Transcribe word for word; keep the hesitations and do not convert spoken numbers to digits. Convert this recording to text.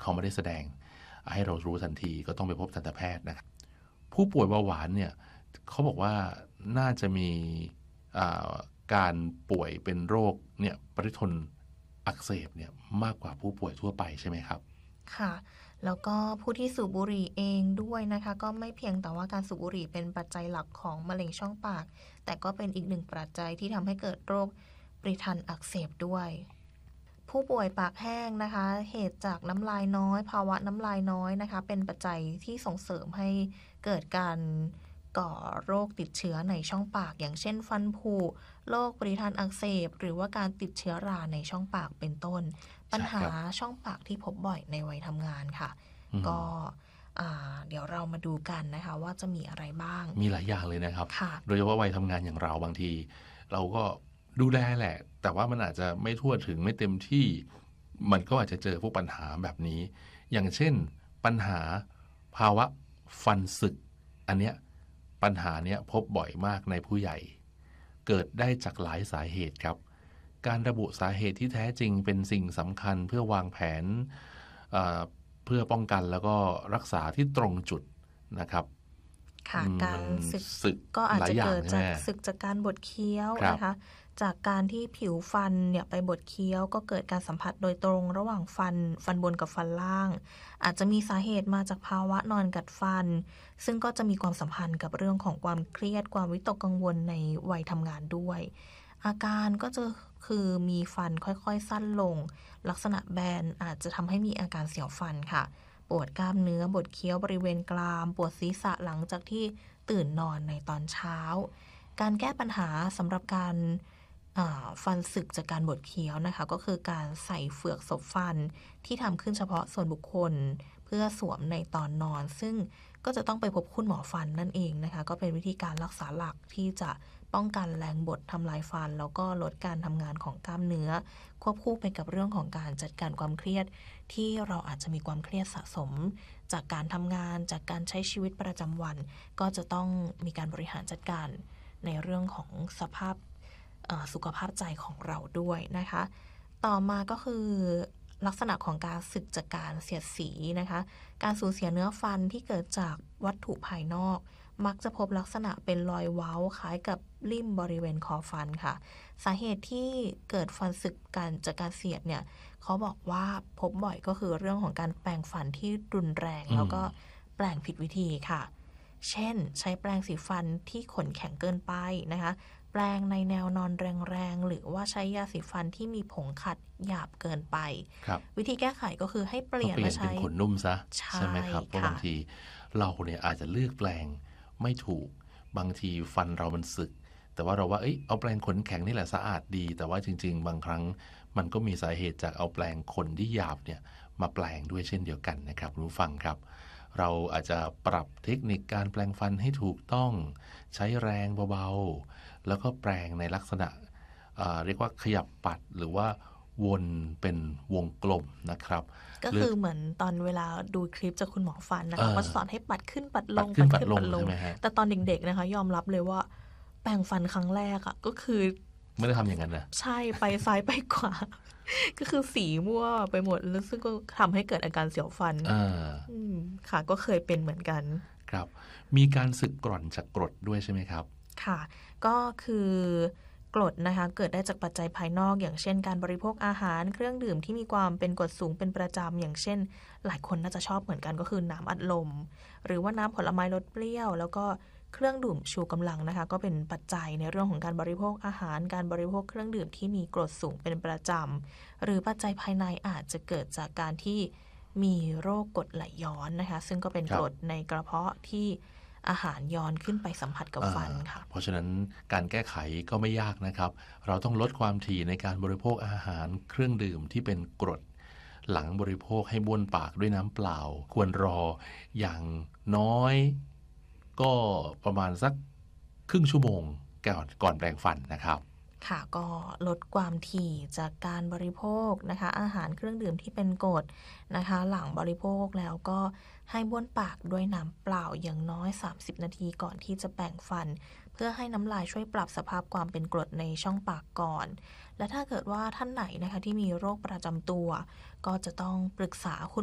เขาไม่ได้แสดงให้เรารู้ทันทีก็ต้องไปพบทันตแพทย์นะครับผู้ป่วยเบาหวานเนี่ยเขาบอกว่าน่าจะมีการป่วยเป็นโรคเนี่ยปริทนอักเสบเนี่ยมากกว่าผู้ป่วยทั่วไปใช่ไหมครับค่ะแล้วก็ผู้ที่สูบบุหรี่เองด้วยนะคะก็ไม่เพียงแต่ว่าการสูบบุหรี่เป็นปัจจัยหลักของมะเร็งช่องปากแต่ก็เป็นอีกหนึ่งปัจจัยที่ทำให้เกิดโรคปริทันอักเสบด้วยผู้ป่วยปากแห้งนะคะเหตุจากน้ำลายน้อยภาวะน้ำลายน้อยนะคะเป็นปัจจัยที่ส่งเสริมให้เกิดการก่อโรคติดเชื้อในช่องปากอย่างเช่นฟันผุโรคปริทันอักเสบหรือว่าการติดเชื้อราในช่องปากเป็นต้นปัญหาช่องปากที่พบบ่อยในวัยทำงานค่ะก็เดี๋ยวเรามาดูกันนะคะว่าจะมีอะไรบ้างมีหลายอย่างเลยนะครับโดยเฉพาะวัยทำงานอย่างเราบางทีเราก็ดูแลแหละแต่ว่ามันอาจจะไม่ทั่วถึงไม่เต็มที่มันก็อาจจะเจอพวกปัญหาแบบนี้อย่างเช่นปัญหาภาวะฟันสึกอันเนี้ยปัญหาเนี้ยพบบ่อยมากในผู้ใหญ่เกิดได้จากหลายสาเหตุครับการระบุสาเหตุที่แท้จริงเป็นสิ่งสำคัญเพื่อวางแผนเพื่อป้องกันแล้วก็รักษาที่ตรงจุดนะครับค่ะการสึกก็อาจจะเกิดจากสึกจากการบดเคี้ยวนะคะจากการที่ผิวฟันเนี่ยไปบดเคี้ยวก็เกิดการสัมผัสโดยตรงระหว่างฟันฟันบนกับฟันล่างอาจจะมีสาเหตุมาจากภาวะนอนกัดฟันซึ่งก็จะมีความสัมพันธ์กับเรื่องของความเครียดความวิตกกังวลในวัยทำงานด้วยอาการก็จะคือมีฟันค่อยๆสั้นลงลักษณะแบนอาจจะทำให้มีอาการเสียวฟันค่ะปวดกล้ามเนื้อบดเคี้ยวบริเวณกรามปวดศีรษะหลังจากที่ตื่นนอนในตอนเช้าการแก้ปัญหาสำหรับการฟันสึกจากการบดเคี้ยวนะคะก็คือการใส่เฟือกศพฟันที่ทำขึ้นเฉพาะส่วนบุคคลเพื่อสวมในตอนนอนซึ่งก็จะต้องไปพบคุณหมอฟันนั่นเองนะคะก็เป็นวิธีการรักษาหลักที่จะป้องกันแรงบดทำลายฟันแล้วก็ลดการทำงานของกล้ามเนื้อควบคู่ไปกับเรื่องของการจัดการความเครียดที่เราอาจจะมีความเครียดสะสมจากการทำงานจากการใช้ชีวิตประจำวันก็จะต้องมีการบริหารจัดการในเรื่องของสภาพสุขภาพใจของเราด้วยนะคะต่อมาก็คือลักษณะของการสึกจากการเสียดสีนะคะการสูญเสียเนื้อฟันที่เกิดจากวัตถุภายนอกมักจะพบลักษณะเป็นรอยเว้าคล้ายกับริ่มบริเวณคอฟันค่ะสาเหตุที่เกิดฟันสึกกันจากการเสียดเนี่ยเขาบอกว่าพบบ่อยก็คือเรื่องของการแปรงฟันที่รุนแรงแล้วก็แปรงผิดวิธีค่ะเช่นใช้แปรงสีฟันที่ขนแข็งเกินไปนะคะแปรงในแนวนอนแรงๆหรือว่าใช้ยาสีฟันที่มีผงขัดหยาบเกินไปวิธีแก้ไขก็คือให้เปลี่ยนมาใช้เป็นขนนุ่มซะใช่ไหมครับเพราะบางทีเราเนี่ยอาจจะเลือกแปรงไม่ถูกบางทีฟันเรามันสึกแต่ว่าเราว่าเอ้ยเอาแปรงขนแข็งนี่แหละสะอาดดีแต่ว่าจริงๆบางครั้งมันก็มีสาเหตุจากเอาแปรงขนที่หยาบเนี่ยมาแปรงด้วยเช่นเดียวกันนะครับคุณผู้ฟังครับเราอาจจะปรับเทคนิคการแปรงฟันให้ถูกต้องใช้แรงเบาๆแล้วก็แปรงในลักษณะเรียกว่าขยับปัดหรือว่าวนเป็นวงกลมนะครับก็คือเหมือนตอนเวลาดูคลิปจากคุณหมอฟันนะคะก็สอนให้ปัดขึ้นปัดลงปัดขึ้นปัดลงแต่ตอนเด็กๆนะคะยอมรับเลยว่าแปรงฟันครั้งแรกอะก็คือไม่ได้ทำอย่างนั้นนะใช่ไปซ้ายไปขวาก็คือสีมั่วไปหมดแล้วซึ่งก็ทำให้เกิดอาการเสียวฟันค่ะก็เคยเป็นเหมือนกันครับมีการสึกกร่อนจากกรดด้วยใช่ไหมครับค่ะก็คือกรดนะคะเกิดได้จากปัจจัยภายนอกอย่างเช่นการบริโภคอาหารเครื่องดื่มที่มีความเป็นกรดสูงเป็นประจำอย่างเช่นหลายคนน่าจะชอบเหมือนกันก็คือน้ำอัดลมหรือว่าน้ำผลไม้รสเปรี้ยวแล้วก็เครื่องดื่มชูกำลังนะคะก็เป็นปัจจัยในเรื่องของการบริโภคอาหารการบริโภคเครื่องดื่มที่มีกรดสูงเป็นประจำหรือปัจจัยภายในอาจจะเกิดจากการที่มีโรคกรดไหลย้อนนะคะซึ่งก็เป็นกรดในกระเพาะที่อาหารย้อนขึ้นไปสัมผัสกับฟันค่ะเพราะฉะนั้นการแก้ไขก็ไม่ยากนะครับเราต้องลดความถี่ในการบริโภคอาหารเครื่องดื่มที่เป็นกรดหลังบริโภคให้บ้วนปากด้วยน้ำเปล่าควรรออย่างน้อยก็ประมาณสักครึ่งชั่วโมงก่อนก่อนแปรงฟันนะครับค่ะก็ลดความถี่จากการบริโภคนะคะอาหารเครื่องดื่มที่เป็นกรดนะคะหลังบริโภคแล้วก็ให้บ้วนปากด้วยน้ำเปล่าอย่างน้อยสามสิบนาทีก่อนที่จะแปรงฟันเพื่อให้น้ำลายช่วยปรับสภาพความเป็นกรดในช่องปากก่อนและถ้าเกิดว่าท่านไหนนะคะที่มีโรคประจำตัวก็จะต้องปรึกษาคุณ